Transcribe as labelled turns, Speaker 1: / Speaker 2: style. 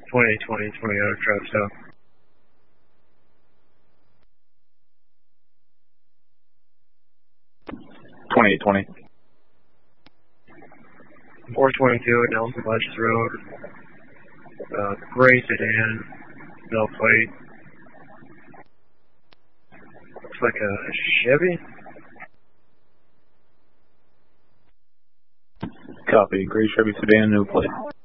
Speaker 1: 2020 Toyota Traverse South.
Speaker 2: 2820.
Speaker 1: 422 at Nelson Ledges Road. Gray sedan, no plate. Looks like a Chevy.
Speaker 2: Copy. Gray Chevy sedan, no plate.